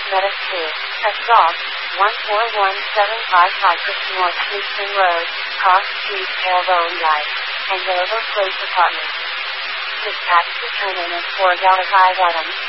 Medic 2, at Golf, 141755 North Houston Road, Cross Street, Elbow Light, and Dover Place Apartments. Dispatch to turn in as 4 Galaxy items.